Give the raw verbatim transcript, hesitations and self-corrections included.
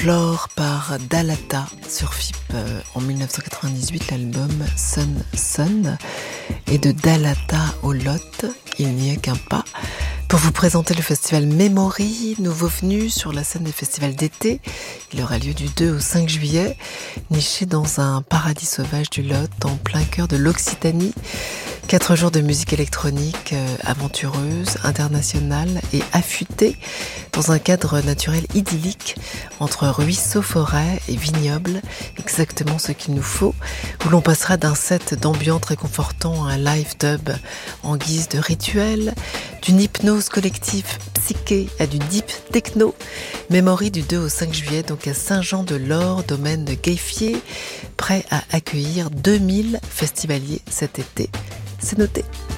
Folklore par Dalata sur F I P en dix-neuf cent quatre-vingt-dix-huit, l'album Sun Sun. Et de Dalata au Lot, il n'y a qu'un pas. Pour vous présenter le festival Memory, nouveau venu sur la scène des festivals d'été. Il aura lieu du deux au cinq juillet, niché dans un paradis sauvage du Lot, en plein cœur de l'Occitanie. Quatre jours de musique électronique euh, aventureuse, internationale et affûtée dans un cadre naturel idyllique entre ruisseaux, forêts et vignobles, exactement ce qu'il nous faut, où l'on passera d'un set d'ambiance réconfortant à un live dub en guise de rituel, d'une hypnose collective psyché à du deep techno. Memory du deux au cinq juillet, donc à Saint-Jean-de-Lord, domaine de Guéfier, prêt à accueillir deux mille festivaliers cet été. C'est noté.